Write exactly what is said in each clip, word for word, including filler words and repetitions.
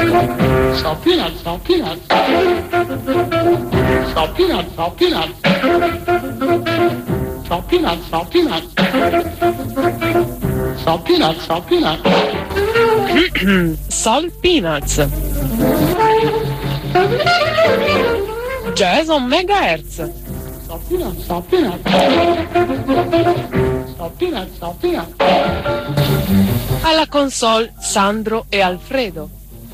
Salt peanuts, salt peanuts. Salt peanuts, salt peanuts. Salt peanuts, salt peanuts. Salt peanuts, salt peanuts. Salt peanuts. Jazz on megahertz. Salt peanuts, salt peanuts. Salt peanuts, salt peanuts. Alla console Sandro e Alfredo.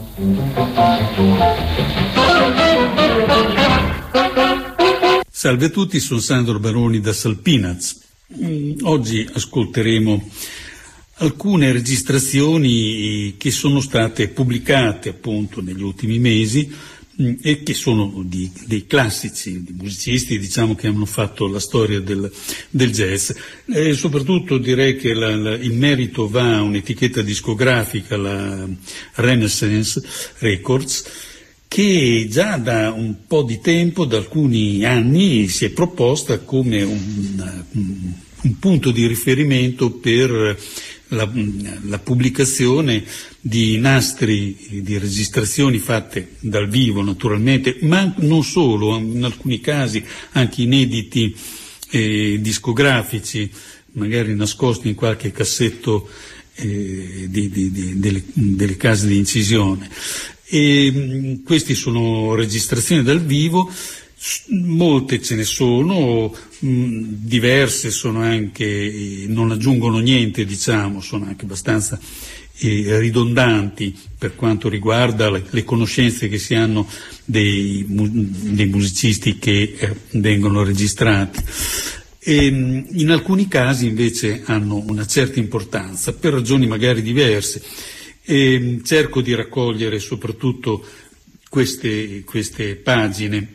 Salve a tutti, sono Sandro Baroni da Salt Peanuts. Oggi ascolteremo alcune registrazioni che sono state pubblicate appunto negli ultimi mesi e che sono di, dei classici, di musicisti diciamo che hanno fatto la storia del, del jazz. E soprattutto direi che la, la, il merito va a un'etichetta discografica, la Renaissance Records, che già da un po' di tempo, da alcuni anni, si è proposta come un, un punto di riferimento per la, la pubblicazione di nastri di registrazioni fatte dal vivo naturalmente, ma non solo, in alcuni casi anche inediti eh, discografici, magari nascosti in qualche cassetto eh, di, di, di, delle, delle case di incisione. E questi sono registrazioni dal vivo, molte ce ne sono, mh, diverse sono anche, non aggiungono niente diciamo, sono anche abbastanza eh, ridondanti per quanto riguarda le, le conoscenze che si hanno dei, dei musicisti che eh, vengono registrati. E, in alcuni casi invece hanno una certa importanza per ragioni magari diverse. E cerco di raccogliere soprattutto queste, queste pagine.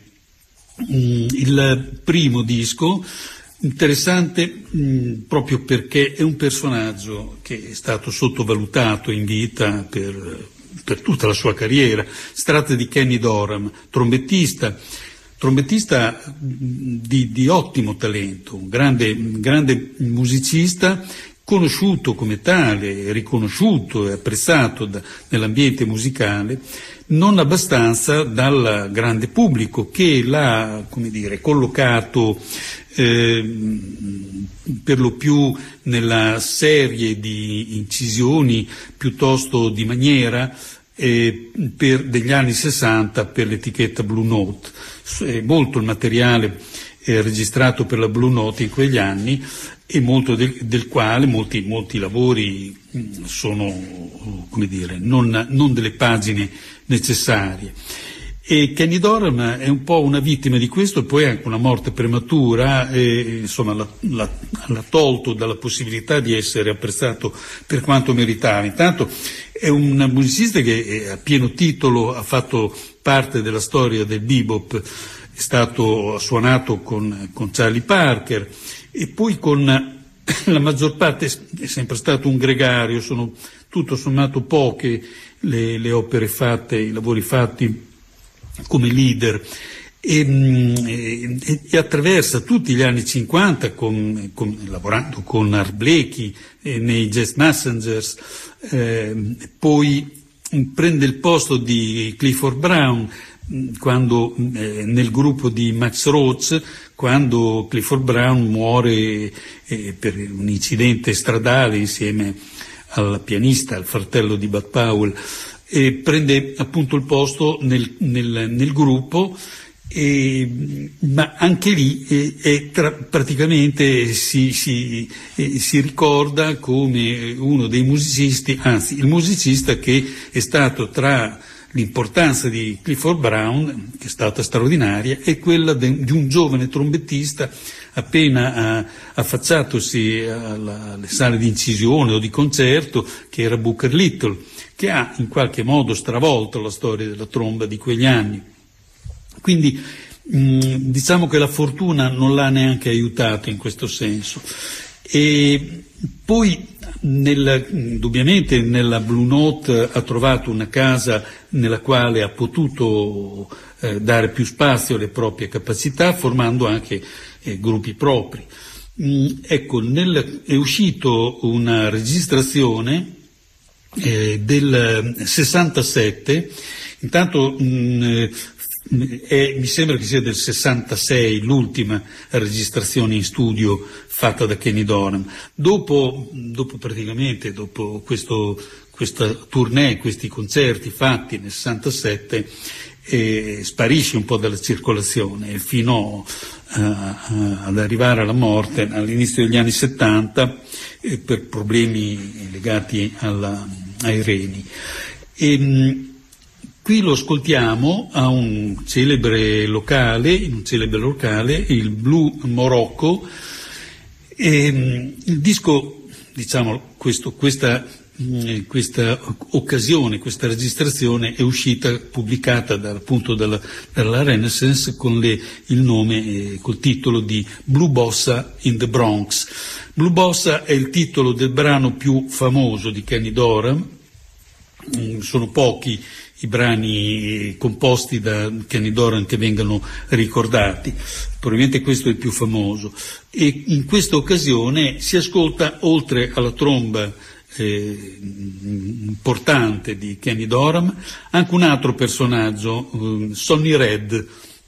Il primo disco, interessante mh, proprio perché è un personaggio che è stato sottovalutato in vita per, per tutta la sua carriera. Si tratta di Kenny Dorham, trombettista, trombettista di, di ottimo talento, un grande, grande musicista, conosciuto come tale, riconosciuto e apprezzato da, nell'ambiente musicale, non abbastanza dal grande pubblico che l'ha, come dire, collocato eh, per lo più nella serie di incisioni piuttosto di maniera eh, per, degli anni sessanta per l'etichetta Blue Note. È molto il materiale eh, registrato per la Blue Note in quegli anni, e molto del, del quale molti, molti lavori mh, sono, come dire, non, non delle pagine necessarie. E Kenny Dorham è un po' una vittima di questo, e poi anche una morte prematura, e, insomma l'ha, l'ha, l'ha tolto dalla possibilità di essere apprezzato per quanto meritava. Intanto è un musicista che a pieno titolo ha fatto parte della storia del bebop, è stato ha suonato con, con Charlie Parker, e poi con la maggior parte è sempre stato un gregario, sono tutto sommato poche le, le opere fatte, i lavori fatti come leader, e, e, e attraversa tutti gli anni cinquanta con, con, lavorando con Art Blakey eh, nei Jazz Messengers, eh, poi prende il posto di Clifford Brown quando eh, nel gruppo di Max Roach, quando Clifford Brown muore eh, per un incidente stradale insieme al pianista, al fratello di Bud Powell, e prende appunto il posto nel, nel, nel gruppo, e, ma anche lì eh, è tra, praticamente si, si, eh, si ricorda come uno dei musicisti, anzi il musicista che è stato tra l'importanza di Clifford Brown, che è stata straordinaria, e quella de, di un giovane trombettista appena uh, affacciatosi alla, alle sale di incisione o di concerto, che era Booker Little, che ha in qualche modo stravolto la storia della tromba di quegli anni. Quindi mh, diciamo che la fortuna non l'ha neanche aiutato in questo senso. E poi nel, indubbiamente nella Blue Note ha trovato una casa nella quale ha potuto eh, dare più spazio alle proprie capacità, formando anche eh, gruppi propri. Mm, ecco, nel, è uscito una registrazione eh, del sessantasette. Intanto mh, eh, mi sembra che sia del sessantasei l'ultima registrazione in studio fatta da Kenny Dorham. Dopo, dopo praticamente, dopo questo, questa tournée, questi concerti fatti nel sessantasette, eh, sparisce un po' dalla circolazione fino a, a, ad arrivare alla morte all'inizio degli anni settanta eh, per problemi legati alla, ai reni. E, mh, qui lo ascoltiamo a un celebre locale, in un celebre locale, il Blue Morocco. E, mh, il disco, diciamo, questo, questa questa occasione, questa registrazione è uscita, pubblicata dal, appunto dalla, dalla Renaissance con le, il nome, eh, col titolo di Blue Bossa in the Bronx. Blue Bossa è il titolo del brano più famoso di Kenny Dorham. Mm, sono pochi i brani composti da Kenny Dorham che vengano ricordati, probabilmente questo è il più famoso, e in questa occasione si ascolta, oltre alla tromba Eh, importante di Kenny Dorham, anche un altro personaggio, eh, Sonny Red,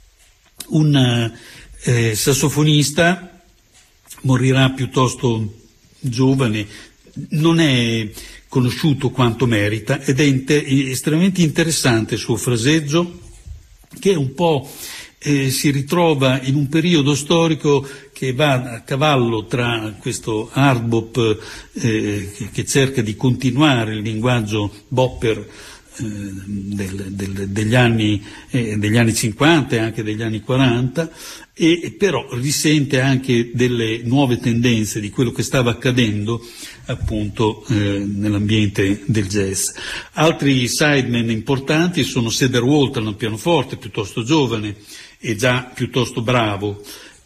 un eh, sassofonista, morirà piuttosto giovane, non è conosciuto quanto merita, ed è inter- estremamente interessante il suo fraseggio, che è un po' eh, si ritrova in un periodo storico che va a cavallo tra questo hard bop eh, che, che cerca di continuare il linguaggio bopper eh, del, del, degli, anni, eh, degli anni cinquanta e anche degli anni quaranta, e, e però risente anche delle nuove tendenze di quello che stava accadendo appunto eh, nell'ambiente del jazz. Altri sidemen importanti sono Cedar Walton al pianoforte, piuttosto giovane e già piuttosto bravo,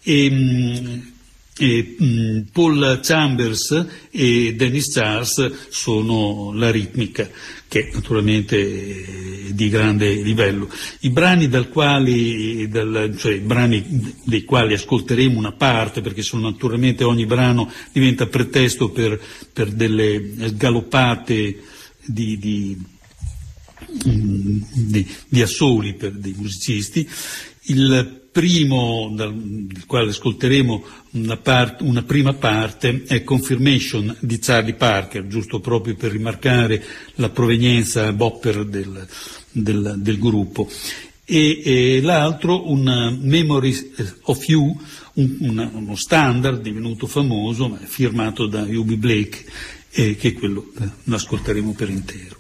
e, e Paul Chambers e Dennis Charles sono la ritmica, che naturalmente è di grande livello. I brani dal quali, dal, cioè i brani dei quali ascolteremo una parte, perché sono naturalmente, ogni brano diventa pretesto per, per delle sgaloppate di, di, di, di assoli per dei musicisti. Il primo, dal, del quale ascolteremo una, part, una prima parte, è Confirmation di Charlie Parker, giusto proprio per rimarcare la provenienza bopper del, del, del gruppo, e, e l'altro un Memories of You, un, una, uno standard divenuto famoso, ma firmato da Eubie Blake, eh, che è quello che ascolteremo per intero.